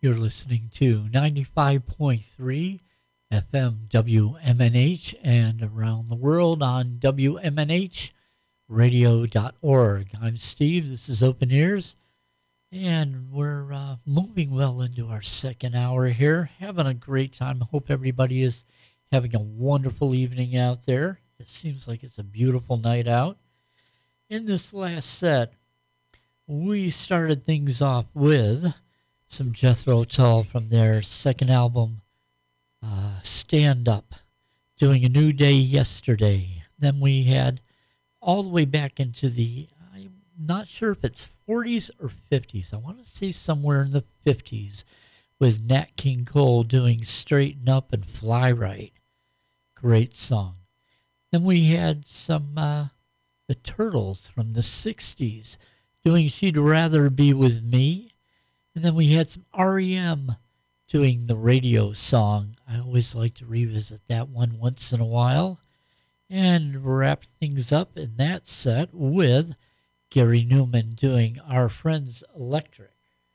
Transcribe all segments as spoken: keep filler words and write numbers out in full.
You're listening to ninety-five point three F M W M N H and around the world on W M N H radio dot org. I'm Steve. This is Open Ears, and we're uh, moving well into our second hour here. Having a great time. I hope everybody is having a wonderful evening out there. It seems like it's a beautiful night out. In this last set, we started things off with some Jethro Tull from their second album, uh, Stand Up, doing A New Day Yesterday. Then we had all the way back into the, I'm not sure if it's forties or fifties. I want to say somewhere in the fifties with Nat King Cole doing Straighten Up and Fly Right. Great song. Then we had some, uh, the Turtles from the sixties doing She'd Rather Be With Me. And then we had some R E M doing the radio song. I always like to revisit that one once in a while. And wrap things up in that set with Gary Newman doing Our Friends Electric.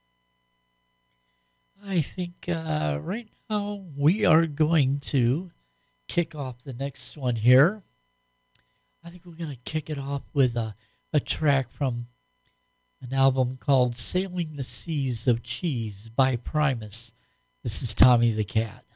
I think uh, right now we are going to kick off the next one here. I think we're going to kick it off with a, a track from an album called Sailing the Seas of Cheese by Primus. This is Tommy the Cat.